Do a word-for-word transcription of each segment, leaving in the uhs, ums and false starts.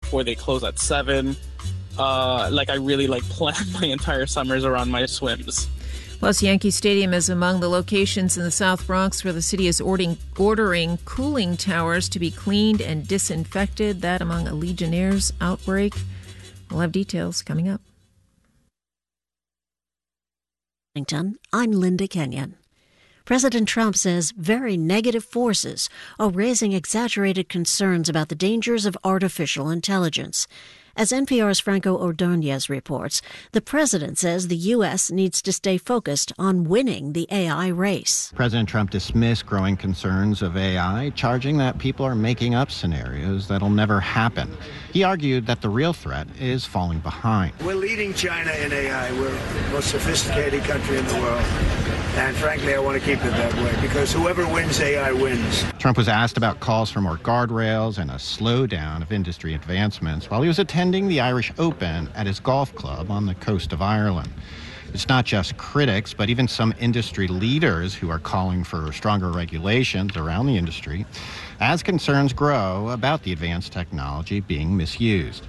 before they close at seven. Uh, like I really like plan my entire summers around my swims. Plus, Yankee Stadium is among the locations in the South Bronx where the city is ordering, ordering cooling towers to be cleaned and disinfected. That among a Legionnaire's outbreak. We'll have details coming up. I'm Linda Kenyon. President Trump says very negative forces are raising exaggerated concerns about the dangers of artificial intelligence. As N P R's Franco Ordonez reports, the president says the U S needs to stay focused on winning the A I race. President Trump dismissed growing concerns of A I, charging that people are making up scenarios that'll never happen. He argued that the real threat is falling behind. We're leading China in A I. We're the most sophisticated country in the world. And frankly, I want to keep it that way because whoever wins A I wins. Trump was asked about calls for more guardrails and a slowdown of industry advancements while he was attending the Irish Open at his golf club on the coast of Ireland. It's not just critics, but even some industry leaders who are calling for stronger regulations around the industry as concerns grow about the advanced technology being misused.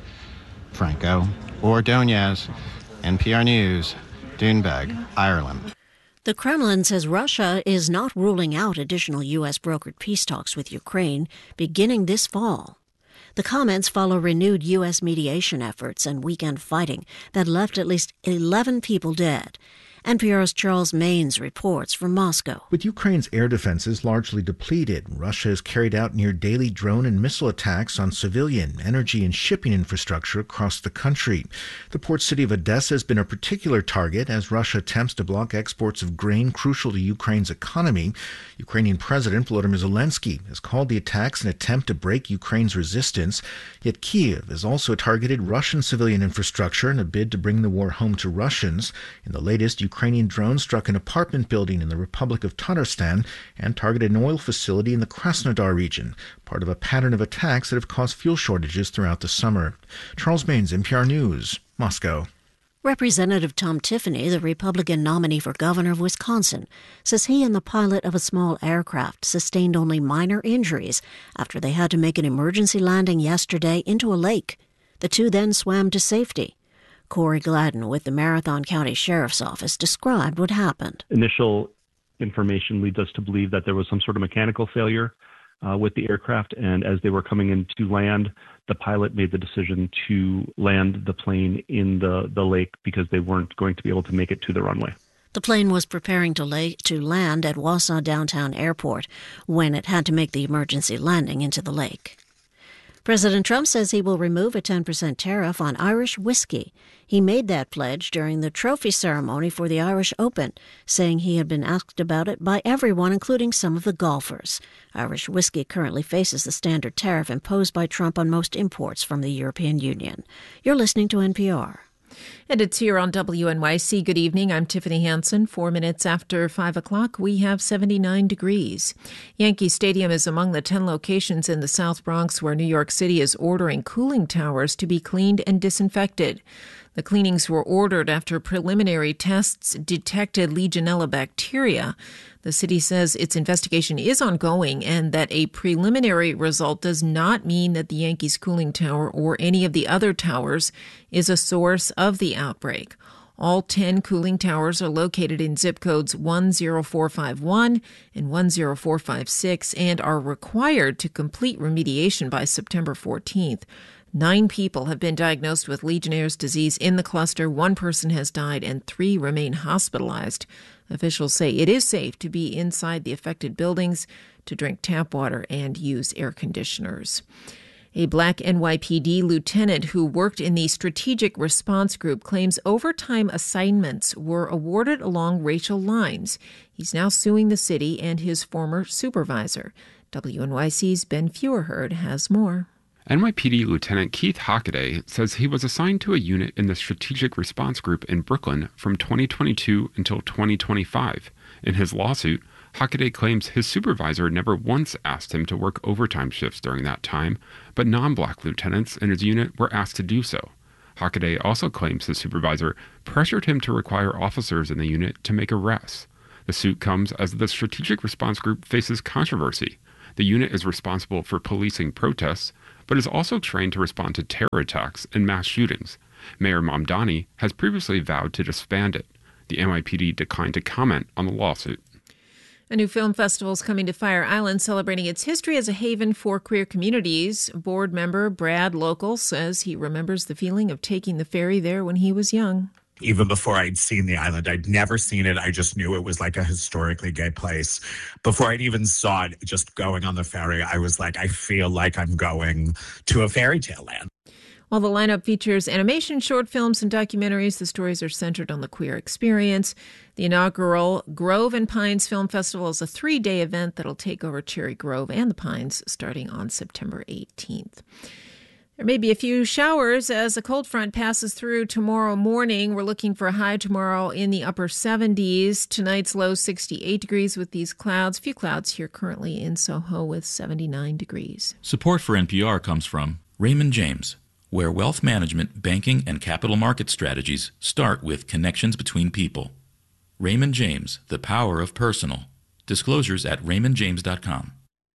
Franco Ordonez, N P R News, Doonbeg, Ireland. The Kremlin says Russia is not ruling out additional U S brokered peace talks with Ukraine beginning this fall. The comments follow renewed U S mediation efforts and weekend fighting that left at least eleven people dead. N P R's Charles Maines reports from Moscow. With Ukraine's air defenses largely depleted, Russia has carried out near daily drone and missile attacks on civilian, energy and shipping infrastructure across the country. The port city of Odessa has been a particular target as Russia attempts to block exports of grain crucial to Ukraine's economy. Ukrainian President Volodymyr Zelensky has called the attacks an attempt to break Ukraine's resistance. Yet Kyiv has also targeted Russian civilian infrastructure in a bid to bring the war home to Russians. In the latest, Ukrainian drones struck an apartment building in the Republic of Tatarstan and targeted an oil facility in the Krasnodar region, part of a pattern of attacks that have caused fuel shortages throughout the summer. Charles Maines, N P R News, Moscow. Representative Tom Tiffany, the Republican nominee for governor of Wisconsin, says he and the pilot of a small aircraft sustained only minor injuries after they had to make an emergency landing yesterday into a lake. The two then swam to safety. Corey Gladden with the Marathon County Sheriff's Office described what happened. Initial information leads us to believe that there was some sort of mechanical failure uh, with the aircraft, and as they were coming in to land, the pilot made the decision to land the plane in the, the lake because they weren't going to be able to make it to the runway. The plane was preparing to, lay, to land at Wausau Downtown Airport when it had to make the emergency landing into the lake. President Trump says he will remove a ten percent tariff on Irish whiskey. He made that pledge during the trophy ceremony for the Irish Open, saying he had been asked about it by everyone, including some of the golfers. Irish whiskey currently faces the standard tariff imposed by Trump on most imports from the European Union. You're listening to N P R. And it's here on W N Y C. Good evening. I'm Tiffany Hansen. Four minutes after five o'clock, we have seventy-nine degrees. Yankee Stadium is among the ten locations in the South Bronx where New York City is ordering cooling towers to be cleaned and disinfected. The cleanings were ordered after preliminary tests detected Legionella bacteria. The city says its investigation is ongoing and that a preliminary result does not mean that the Yankees cooling tower or any of the other towers is a source of the outbreak. All ten cooling towers are located in zip codes one zero four five one and one zero four five six and are required to complete remediation by September fourteenth. Nine people have been diagnosed with Legionnaire's disease in the cluster. One person has died and three remain hospitalized. Officials say it is safe to be inside the affected buildings, to drink tap water, and use air conditioners. A black N Y P D lieutenant who worked in the Strategic Response Group claims overtime assignments were awarded along racial lines. He's now suing the city and his former supervisor. W N Y C's Ben Feuerherd has more. N Y P D Lieutenant Keith Hockaday says he was assigned to a unit in the Strategic Response Group in Brooklyn from twenty twenty-two until twenty twenty-five. In his lawsuit, Hockaday claims his supervisor never once asked him to work overtime shifts during that time, but non-black lieutenants in his unit were asked to do so. Hockaday also claims his supervisor pressured him to require officers in the unit to make arrests. The suit comes as the Strategic Response Group faces controversy. The unit is responsible for policing protests, but is also trained to respond to terror attacks and mass shootings. Mayor Mamdani has previously vowed to disband it. The N Y P D declined to comment on the lawsuit. A new film festival is coming to Fire Island, celebrating its history as a haven for queer communities. Board member Brad Local says he remembers the feeling of taking the ferry there when he was young. Even before I'd seen the island, I'd never seen it. I just knew it was like a historically gay place. Before I'd even saw it, just going on the ferry, I was like, I feel like I'm going to a fairy tale land. While the lineup features animation, short films, and documentaries, the stories are centered on the queer experience. The inaugural Grove and Pines Film Festival is a three-day event that'll take over Cherry Grove and the Pines starting on September eighteenth. There may be a few showers as a cold front passes through tomorrow morning. We're looking for a high tomorrow in the upper seventies. Tonight's low sixty-eight degrees with these clouds. Few clouds here currently in Soho with seventy-nine degrees. Support for N P R comes from Raymond James, where wealth management, banking, and capital market strategies start with connections between people. Raymond James, the power of personal. Disclosures at raymond james dot com.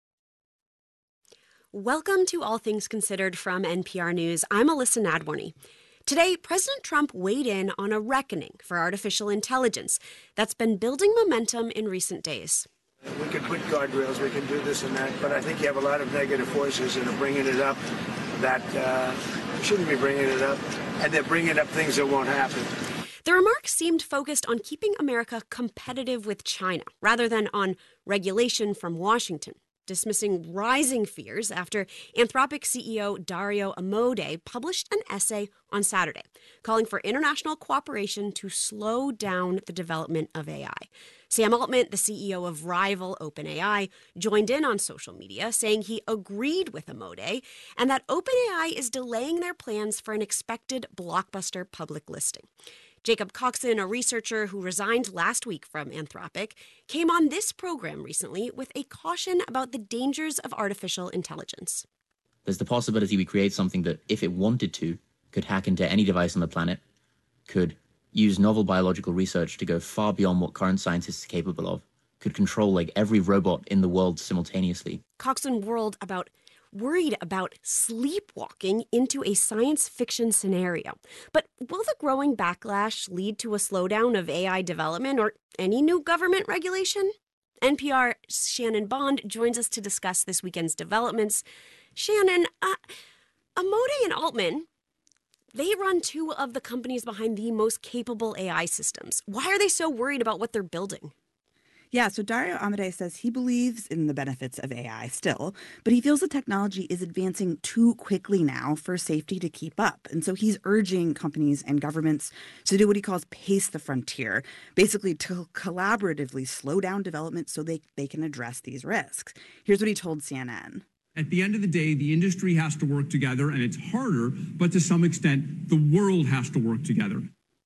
Welcome to All Things Considered from N P R News. I'm Alyssa Nadworny. Today, President Trump weighed in on a reckoning for artificial intelligence that's been building momentum in recent days. We can put guardrails, we can do this and that, but I think you have a lot of negative forces that are bringing it up that uh, shouldn't be bringing it up, and they're bringing up things that won't happen. The remarks seemed focused on keeping America competitive with China rather than on regulation from Washington, dismissing rising fears after Anthropic C E O Dario Amodei published an essay on Saturday calling for international cooperation to slow down the development of A I. Sam Altman, the C E O of rival OpenAI, joined in on social media, saying he agreed with Amodei and that OpenAI is delaying their plans for an expected blockbuster public listing. Jacob Coxon, a researcher who resigned last week from Anthropic, came on this program recently with a caution about the dangers of artificial intelligence. There's the possibility we create something that, if it wanted to, could hack into any device on the planet, could use novel biological research to go far beyond what current scientists are capable of, could control like every robot in the world simultaneously. Coxon worried about worried about sleepwalking into a science fiction scenario. But will the growing backlash lead to a slowdown of A I development or any new government regulation? N P R's Shannon Bond joins us to discuss this weekend's developments. Shannon, uh, Amodei and Altman, they run two of the companies behind the most capable A I systems. Why are they so worried about what they're building? Yeah, so Dario Amodei says he believes in the benefits of A I still, but he feels the technology is advancing too quickly now for safety to keep up. And so he's urging companies and governments to do what he calls pace the frontier, basically to collaboratively slow down development so they, they can address these risks. Here's what he told C N N. At the end of the day, the industry has to work together, and it's harder, but to some extent, the world has to work together.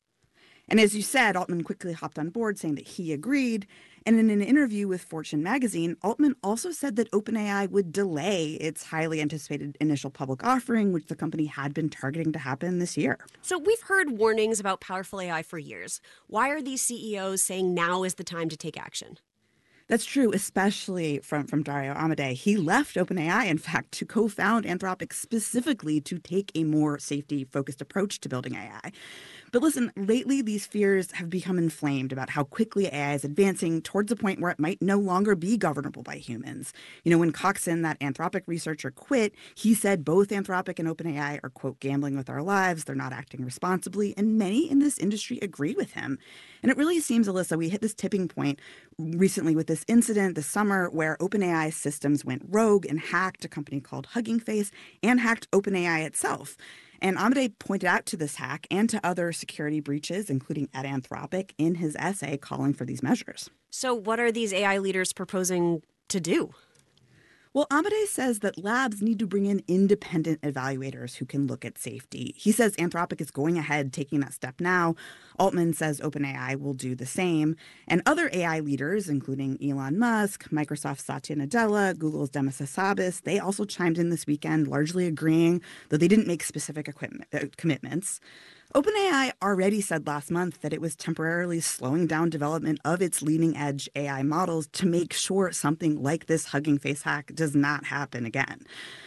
And as you said, Altman quickly hopped on board saying that he agreed. And in an interview with Fortune magazine, Altman also said that OpenAI would delay its highly anticipated initial public offering, which the company had been targeting to happen this year. So we've heard warnings about powerful A I for years. Why are these C E Os saying now is the time to take action? That's true, especially from, from Dario Amodei. He left OpenAI, in fact, to co-found Anthropic specifically to take a more safety-focused approach to building A I. But listen, lately these fears have become inflamed about how quickly A I is advancing towards a point where it might no longer be governable by humans. You know, when Coxon, that Anthropic researcher, quit, he said both Anthropic and OpenAI are, quote, gambling with our lives, they're not acting responsibly, and many in this industry agreed with him. And it really seems, Alyssa, we hit this tipping point recently with this incident this summer where OpenAI systems went rogue and hacked a company called Hugging Face and hacked OpenAI itself. And Amodei pointed out to this hack and to other security breaches, including at Anthropic, in his essay calling for these measures. So what are these A I leaders proposing to do? Well, Amodei says that labs need to bring in independent evaluators who can look at safety. He says Anthropic is going ahead taking that step now. Altman says OpenAI will do the same. And other A I leaders, including Elon Musk, Microsoft's Satya Nadella, Google's Demis Hassabis, they also chimed in this weekend, largely agreeing, though they didn't make specific equipment, uh, commitments. OpenAI already said last month that it was temporarily slowing down development of its leading-edge A I models to make sure something like this Hugging Face hack does not happen again.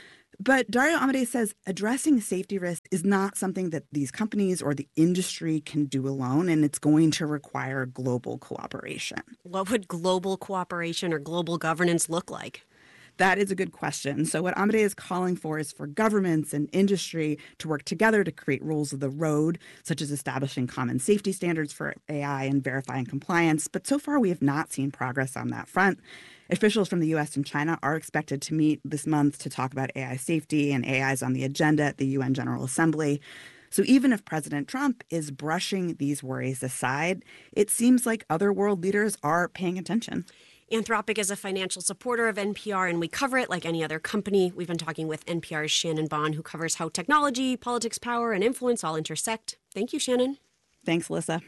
But Dario Amodei says addressing safety risk is not something that these companies or the industry can do alone, and it's going to require global cooperation. What would global cooperation or global governance look like? That is a good question. So what Amodei is calling for is for governments and industry to work together to create rules of the road, such as establishing common safety standards for A I and verifying compliance. But so far, we have not seen progress on that front. Officials from the U S and China are expected to meet this month to talk about A I safety, and A I is on the agenda at the U N General Assembly. So even if President Trump is brushing these worries aside, it seems like other world leaders are paying attention. Anthropic is a financial supporter of N P R, and we cover it like any other company. We've been talking with N P R's Shannon Bond, who covers how technology, politics, power, and influence all intersect. Thank you, Shannon. Thanks, Alyssa.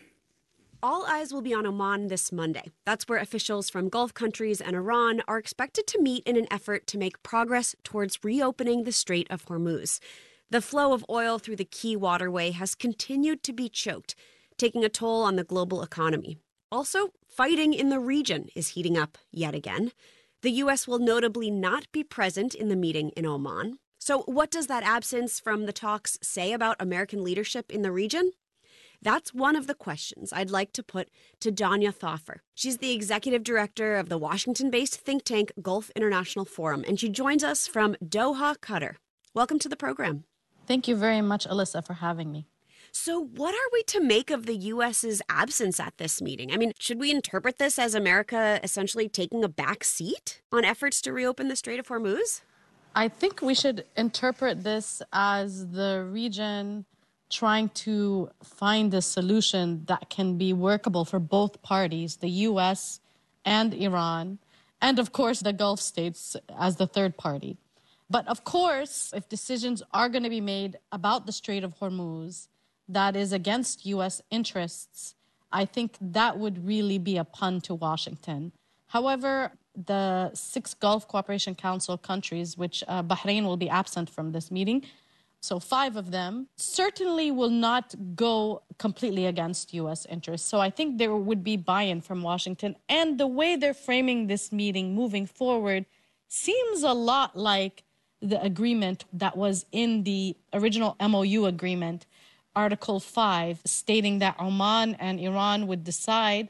All eyes will be on Oman this Monday. That's where officials from Gulf countries and Iran are expected to meet in an effort to make progress towards reopening the Strait of Hormuz. The flow of oil through the key waterway has continued to be choked, taking a toll on the global economy. Also, fighting in the region is heating up yet again. The U S will notably not be present in the meeting in Oman. So what does that absence from the talks say about American leadership in the region? That's one of the questions I'd like to put to Danya Thoffer. She's the executive director of the Washington-based think tank Gulf International Forum, and she joins us from Doha, Qatar. Welcome to the program. Thank you very much, Alyssa, for having me. So what are we to make of the U S's absence at this meeting? I mean, should we interpret this as America essentially taking a back seat on efforts to reopen the Strait of Hormuz? I think we should interpret this as the region trying to find a solution that can be workable for both parties, the U S and Iran, and of course the Gulf states as the third party. But of course, if decisions are going to be made about the Strait of Hormuz that is against U S interests, I think that would really be a pun to Washington. However, the six Gulf Cooperation Council countries, which uh, Bahrain will be absent from this meeting, so five of them, certainly will not go completely against U S interests. So I think there would be buy-in from Washington. And the way they're framing this meeting moving forward seems a lot like the agreement that was in the original M O U agreement, Article five, stating that Oman and Iran would decide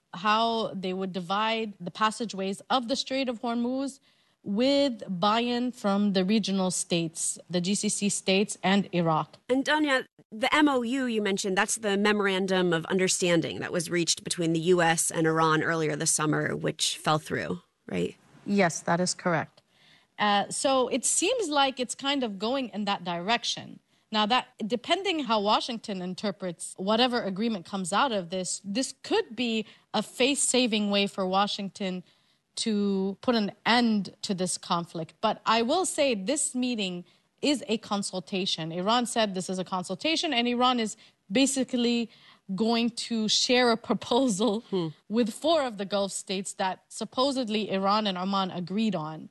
how they would divide the passageways of the Strait of Hormuz with buy-in from the regional states, the G C C states and Iraq. And Danya, the M O U you mentioned, that's the Memorandum of Understanding that was reached between the U S and Iran earlier this summer, which fell through, right? Yes, that is correct. Uh, so it seems like it's kind of going in that direction. Now, that depending how Washington interprets whatever agreement comes out of this, this could be a face-saving way for Washington to put an end to this conflict. But I will say this meeting is a consultation. Iran said this is a consultation, and Iran is basically going to share a proposal hmm. with four of the Gulf states that supposedly Iran and Oman agreed on.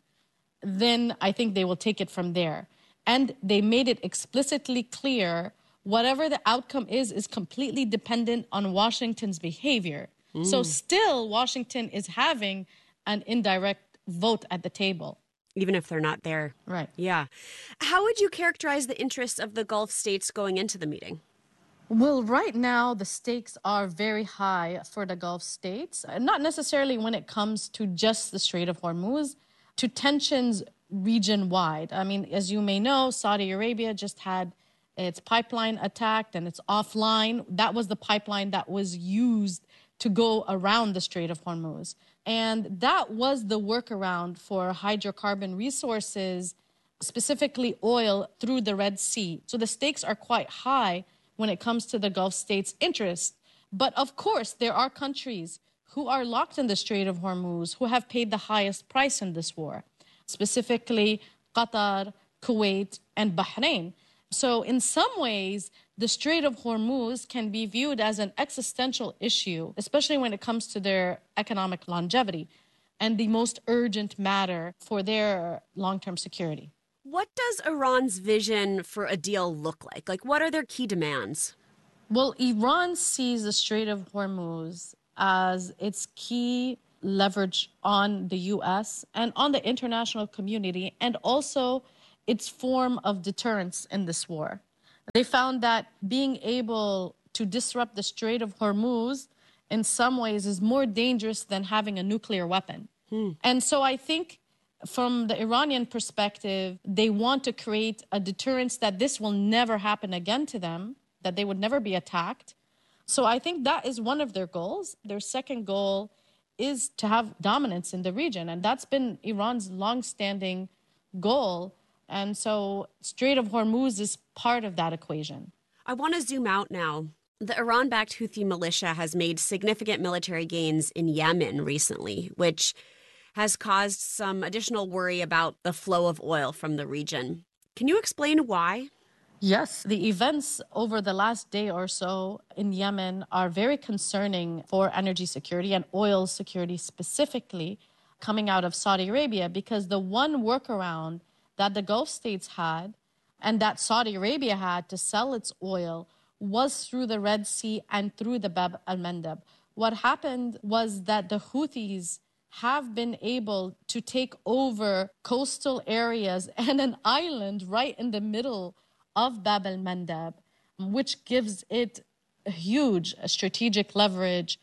Then I think they will take it from there. And they made it explicitly clear whatever the outcome is, is completely dependent on Washington's behavior. Mm. So still, Washington is having an indirect vote at the table. Even if they're not there. Right. Yeah. How would you characterize the interests of the Gulf states going into the meeting? Well, right now, the stakes are very high for the Gulf states, not necessarily when it comes to just the Strait of Hormuz, to tensions region-wide. I mean, as you may know, Saudi Arabia just had its pipeline attacked and it's offline. That was the pipeline that was used to go around the Strait of Hormuz. And that was the workaround for hydrocarbon resources, specifically oil, through the Red Sea. So the stakes are quite high when it comes to the Gulf states' interest. But of course, there are countries who are locked in the Strait of Hormuz who have paid the highest price in this war, specifically Qatar, Kuwait, and Bahrain. So in some ways, the Strait of Hormuz can be viewed as an existential issue, especially when it comes to their economic longevity and the most urgent matter for their long-term security. What does Iran's vision for a deal look like? Like, what are their key demands? Well, Iran sees the Strait of Hormuz as its key leverage on the U S and on the international community, and also its form of deterrence in this war. They found that being able to disrupt the Strait of Hormuz in some ways is more dangerous than having a nuclear weapon. Hmm. And so I think from the Iranian perspective, they want to create a deterrence that this will never happen again to them, that they would never be attacked. So I think that is one of their goals. Their second goal is to have dominance in the region, and that's been Iran's longstanding goal. And so Strait of Hormuz is part of that equation. I want to zoom out now. The Iran-backed Houthi militia has made significant military gains in Yemen recently, which has caused some additional worry about the flow of oil from the region. Can you explain why? Yes, the events over the last day or so in Yemen are very concerning for energy security and oil security specifically coming out of Saudi Arabia, because the one workaround that the Gulf states had and that Saudi Arabia had to sell its oil was through the Red Sea and through the Bab al-Mandeb. What happened was that the Houthis have been able to take over coastal areas and an island right in the middle of Bab al-Mandeb, which gives it a huge strategic leverage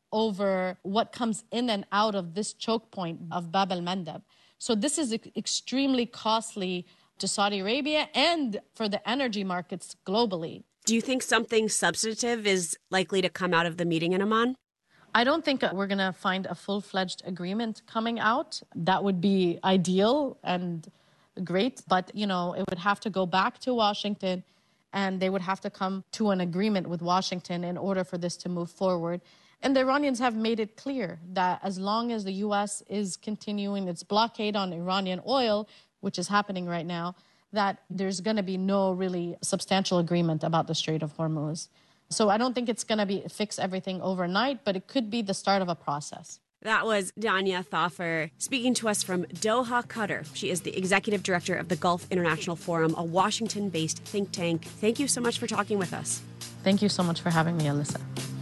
over what comes in and out of this choke point of Bab al-Mandeb. So this is extremely costly to Saudi Arabia and for the energy markets globally. Do you think something substantive is likely to come out of the meeting in Amman? I don't think we're going to find a full-fledged agreement coming out. That would be ideal and great, but, you know, it would have to go back to Washington and they would have to come to an agreement with Washington in order for this to move forward. And the Iranians have made it clear that as long as the U S is continuing its blockade on Iranian oil, which is happening right now, that there's going to be no really substantial agreement about the Strait of Hormuz. So I don't think it's going to be fix everything overnight, but it could be the start of a process. That was Danya Thaffer speaking to us from Doha, Qatar. She is the executive director of the Gulf International Forum, a Washington-based think tank. Thank you so much for talking with us. Thank you so much for having me, Alyssa.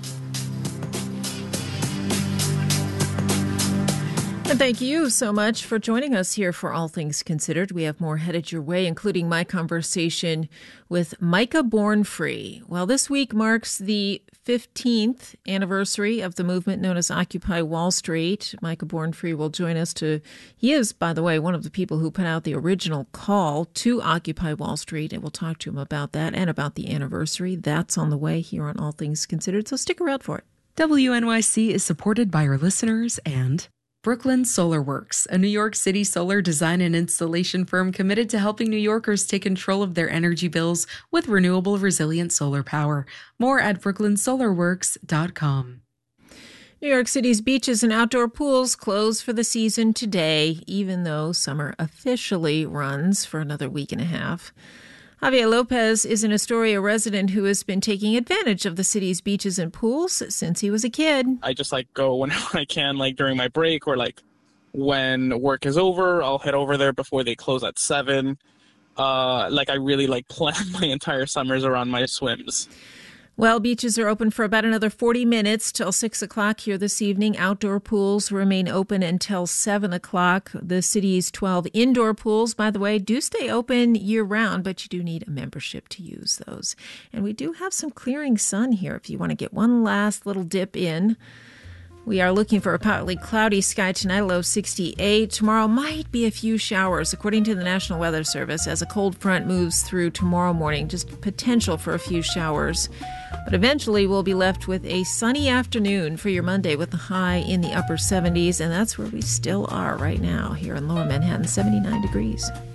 And thank you so much for joining us here for All Things Considered. We have more headed your way, including my conversation with Micah Bornfree. Well, this week marks the fifteenth anniversary of the movement known as Occupy Wall Street. Micah Bornfree will join us to, he is, by the way, one of the people who put out the original call to Occupy Wall Street, and we'll talk to him about that and about the anniversary. That's on the way here on All Things Considered, so stick around for it. W N Y C is supported by our listeners and Brooklyn Solar Works, a New York City solar design and installation firm committed to helping New Yorkers take control of their energy bills with renewable, resilient solar power. More at brooklyn solar works dot com. New York City's beaches and outdoor pools close for the season today, even though summer officially runs for another week and a half. Javier Lopez is an Astoria resident who has been taking advantage of the city's beaches and pools since he was a kid. I just like go whenever I can, like during my break or like when work is over, I'll head over there before they close at seven. Uh, like I really like plan my entire summers around my swims. Well, beaches are open for about another forty minutes till six o'clock here this evening. Outdoor pools remain open until seven o'clock. The city's twelve indoor pools, by the way, do stay open year-round, but you do need a membership to use those. And we do have some clearing sun here if you want to get one last little dip in. We are looking for a partly cloudy sky tonight, low sixty-eight. Tomorrow might be a few showers, according to the National Weather Service, as a cold front moves through tomorrow morning. Just potential for a few showers. But eventually we'll be left with a sunny afternoon for your Monday with a high in the upper seventies. And that's where we still are right now here in lower Manhattan, seventy-nine degrees.